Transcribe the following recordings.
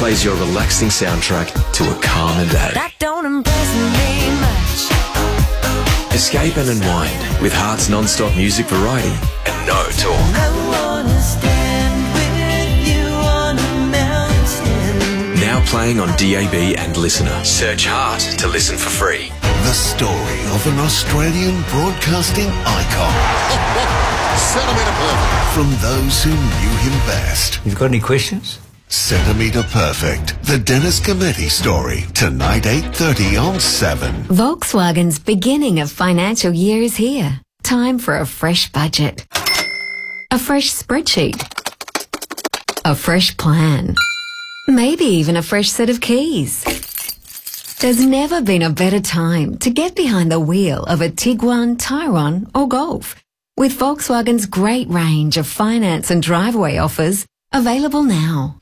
plays your relaxing soundtrack to a calmer day. That don't impress me much. Escape and unwind with Heart's non-stop music variety and no talk. I wanna stand with you on a mountain. Now playing on DAB and Listener. Search Heart to listen for free. The story of an Australian broadcasting icon. Centimetre Perfect. From those who knew him best. You've got any questions? Centimetre Perfect. The Dennis Cometti story. Tonight 8:30 on 7. Volkswagen's beginning of financial year is here. Time for a fresh budget. A fresh spreadsheet. A fresh plan. Maybe even a fresh set of keys. There's never been a better time to get behind the wheel of a Tiguan, Tyrone or Golf. With Volkswagen's great range of finance and driveway offers available now.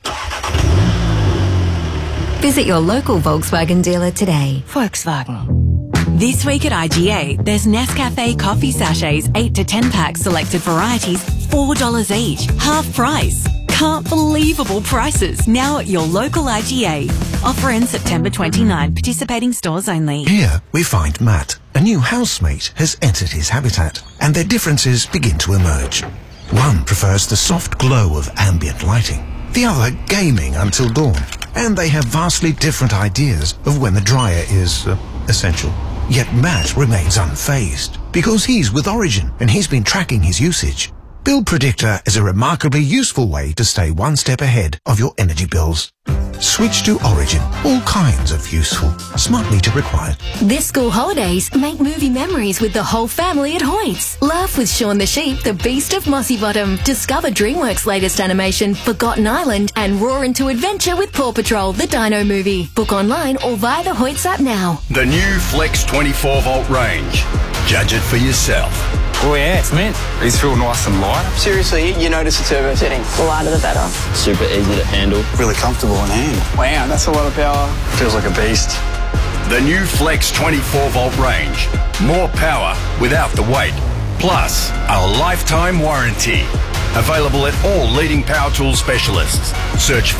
Visit your local Volkswagen dealer today. Volkswagen. This week at IGA, there's Nescafe coffee sachets, 8 to 10 packs, selected varieties, $4 each, half price. Can't believable prices now at your local IGA. Offer ends September 29. Participating stores only. Here we find Matt. A new housemate has entered his habitat, and their differences begin to emerge. One prefers the soft glow of ambient lighting, the other gaming until dawn, and they have vastly different ideas of when the dryer is essential. Yet Matt remains unfazed because he's with Origin and he's been tracking his usage. Bill Predictor is a remarkably useful way to stay one step ahead of your energy bills. Switch to Origin. All kinds of useful. Smart meter required. This school holidays, make movie memories with the whole family at Hoyts. Laugh with Shaun the Sheep, the Beast of Mossy Bottom. Discover DreamWorks' latest animation, Forgotten Island, and roar into adventure with Paw Patrol, the Dino movie. Book online or via the Hoyts app now. The new Flex 24-volt range. Judge it for yourself. Oh yeah, it's mint. These feel nice and light. Seriously, you notice the turbo setting. The lighter the better. Super easy to handle. Really comfortable in hand. Wow, that's a lot of power. Feels like a beast. The new Flex 24-volt range. More power without the weight. Plus, a lifetime warranty. Available at all leading power tool specialists. Search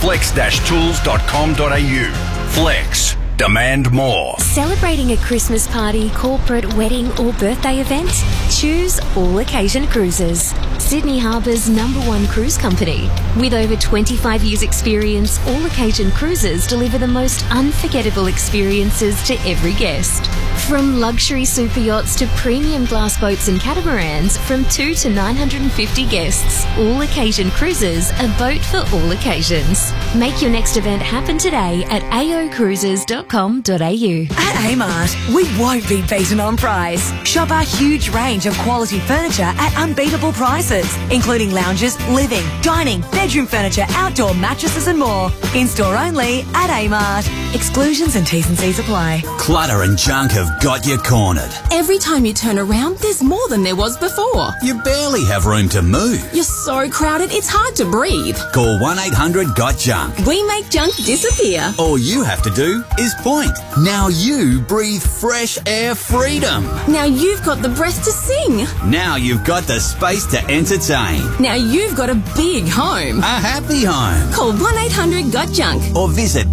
flex-tools.com.au. Flex. Demand more. Celebrating a Christmas party, corporate, wedding or birthday event? Choose All Occasion Cruises, Sydney Harbour's #1 cruise company. With over 25 years experience, All Occasion Cruises deliver the most unforgettable experiences to every guest. From luxury super yachts to premium glass boats and catamarans, from 2 to 950 guests, All Occasion Cruises, a boat for all occasions. Make your next event happen today at aocruises.com.au. At Amart, we won't be beaten on price. Shop our huge range of quality furniture at unbeatable prices, including lounges, living, dining, bedroom furniture, outdoor mattresses and more. In-store only at Amart. Exclusions and T's and C's apply. Clutter and junk have got you cornered. Every time you turn around, there's more than there was before. You barely have room to move. You're so crowded, it's hard to breathe. Call 1-800-GOT-JUNK. We make junk disappear. All you have to do is point. Now you breathe fresh air freedom. Now you've got the breath to sing. Now you've got the space to entertain. Now you've got a big home. A happy home. Call 1-800-GOT-JUNK. Or visit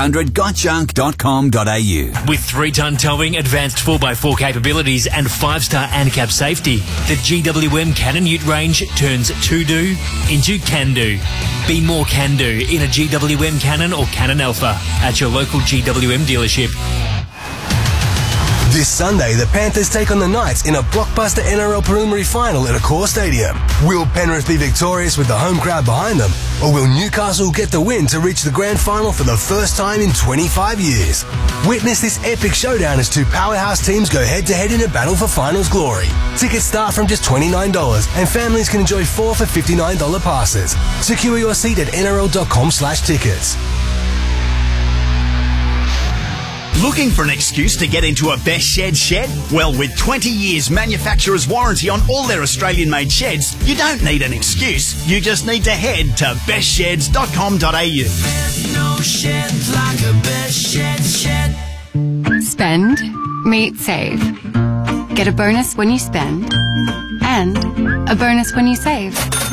1-800-GOT-JUNK.com.au. With 3-ton towing, advanced 4x4 capabilities and 5-star ANCAP safety, the GWM Cannon Ute range turns to-do into can-do. Be more can-do in a GWM Cannon or Cannon Alpha at your local GWM dealership. This Sunday, the Panthers take on the Knights in a blockbuster NRL preliminary final at Accor Stadium. Will Penrith be victorious with the home crowd behind them, or will Newcastle get the win to reach the grand final for the first time in 25 years? Witness this epic showdown as two powerhouse teams go head-to-head in a battle for finals glory. Tickets start from just $29, and families can enjoy 4 for $59 passes. Secure your seat at nrl.com/tickets. Looking for an excuse to get into a Best Shed shed? Well, with 20 years manufacturer's warranty on all their Australian-made sheds, you don't need an excuse. You just need to head to bestsheds.com.au. There's no shed like a Best Shed shed. Spend, meet, save. Get a bonus when you spend and a bonus when you save.